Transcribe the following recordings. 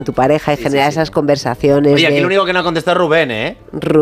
tu pareja y generar esas conversaciones. Oye, aquí el único que no ha contestado es Rubén, ¿eh?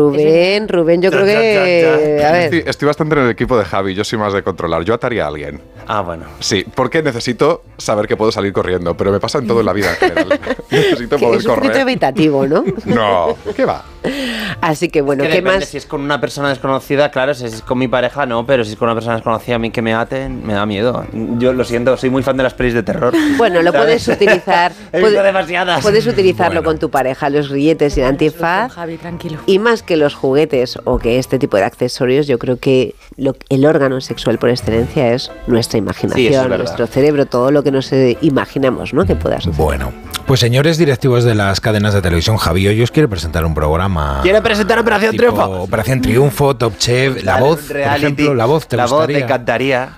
Rubén, yo creo que... A ver. Estoy bastante en el equipo de Javi, yo soy más de controlar. Yo ataría a alguien. Ah, bueno. Sí, porque necesito saber que puedo salir corriendo, pero me pasa en todo en la vida en general. Necesito poder es un poquito correr. evitativo, ¿no? No, ¿qué va? Así que bueno, que ¿qué depende, más? si es con una persona desconocida, claro, si es con mi pareja, no, pero si es con una persona desconocida, a mí que me aten, me da miedo. Yo lo siento, soy muy fan de las pelis de terror. Bueno, lo puedes utilizar. He visto demasiadas. Puedes utilizarlo con tu pareja, los grilletes y el antifaz. Javi, tranquilo. Y más que los juguetes o que este tipo de accesorios, yo creo que el órgano sexual por excelencia es nuestra imaginación, Sí, eso es verdad. nuestro cerebro, todo lo que nos imaginamos, ¿no? Que pueda suceder. Bueno, pues señores directivos de las cadenas de televisión, Javi Hoyos quiere presentar un programa. ¿Quiere presentar Operación tipo Triunfo? Operación Triunfo, Top Chef, La Voz, por Reality, ejemplo, La Voz, ¿te La Voz, gustaría? te encantaría.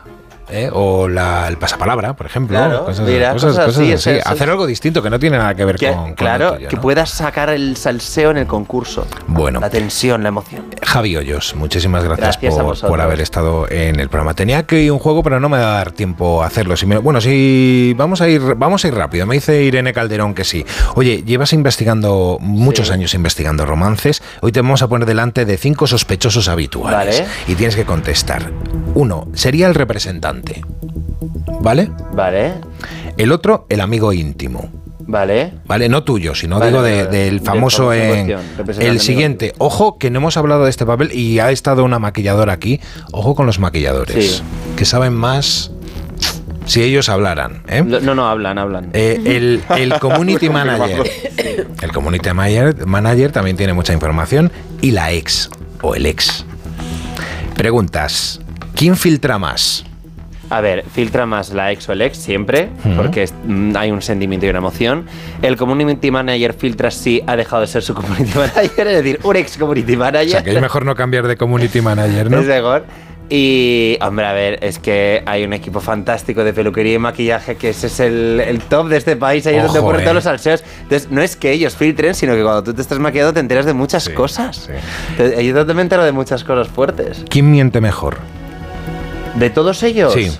O el pasapalabra, por ejemplo. Claro, cosas así. así. Hacer algo distinto que no tiene nada que ver con claro, lo tuyo, que ¿no? puedas sacar el salseo en el concurso. Bueno. La tensión, la emoción. Javi Hoyos, muchísimas gracias Gracias a vosotros. por haber estado en el programa. Tenía que ir un juego, pero no me va a dar tiempo a hacerlo. Sí, vamos a ir rápido. Me dice Irene Calderón que sí. Oye, llevas investigando muchos años investigando romances. Hoy te vamos a poner delante de 5 sospechosos habituales. Vale. Y tienes que contestar. 1 sería el representante. ¿Vale? Vale. El otro, el amigo íntimo. Vale. Vale, no tuyo, sino Vale, digo vale, del del famoso famoso en en... cuestión, representante El amigo. siguiente, ojo que no hemos hablado de este papel y ha estado una maquilladora aquí. Ojo con los maquilladores, Sí. que saben más si ellos hablaran, ¿eh? No, hablan. El community manager. El community manager también tiene mucha información. Y la ex o el ex. Preguntas, ¿quién filtra más? A ver, filtra más la ex o el ex siempre, porque hay un sentimiento y una emoción. El community manager filtra si ha dejado de ser su community manager, es decir, un ex community manager. O sea, que es mejor no cambiar de community manager, ¿no? Es mejor. Y, hombre, a ver, es que hay un equipo fantástico de peluquería y maquillaje que ese es el top de este país, ahí es donde ocurren todos los salseos. Entonces, no es que ellos filtren, sino que cuando tú te estás maquillando te enteras de muchas cosas. Sí. Yo también me entero de muchas cosas fuertes. ¿Quién miente mejor? ¿De todos ellos? Sí.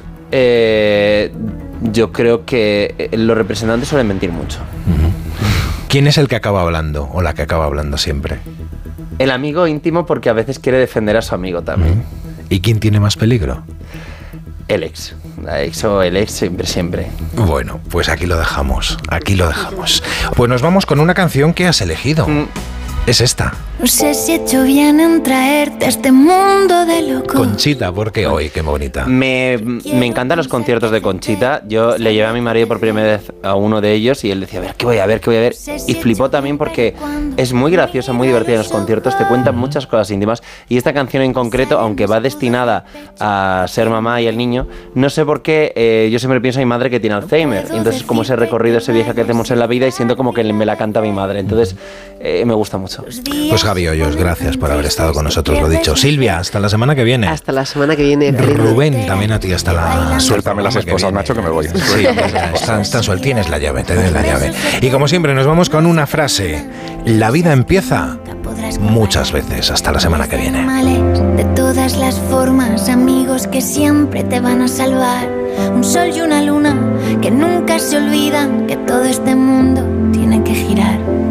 Yo creo que los representantes suelen mentir mucho. ¿Quién es el que acaba hablando o la que acaba hablando siempre? El amigo íntimo, porque a veces quiere defender a su amigo también. ¿Y quién tiene más peligro? El ex. La ex o el ex siempre. Bueno, pues aquí lo dejamos. Pues nos vamos con una canción que has elegido. Es esta. No sé si he hecho bien en traerte a este mundo de locos. Conchita, ¿por qué hoy? Qué bonita. Me encantan los conciertos de Conchita. Yo le llevé a mi marido por primera vez a uno de ellos y él decía, a ver, ¿qué voy a ver? Y flipó también porque es muy graciosa, muy divertida en los conciertos, te cuentan muchas cosas íntimas. Y esta canción en concreto, aunque va destinada a ser mamá y el niño, no sé por qué, yo siempre pienso en mi madre que tiene Alzheimer. Y entonces como ese recorrido, ese viaje que hacemos en la vida y siento como que me la canta mi madre. Entonces me gusta mucho. Pues Javi Hoyos, gracias por haber estado con nosotros, lo dicho. Silvia, hasta la semana que viene. Hasta la semana que viene. Rubén, también a ti hasta la... Suéltame las esposas, Nacho, que me voy. Sí, están sueltas. Tienes la llave, te doy la llave. Y como siempre, nos vamos con una frase. La vida empieza muchas veces. Hasta la semana que viene. De todas las formas, amigos que siempre te van a salvar. Un sol y una luna que nunca se olvidan que todo este mundo tiene que girar.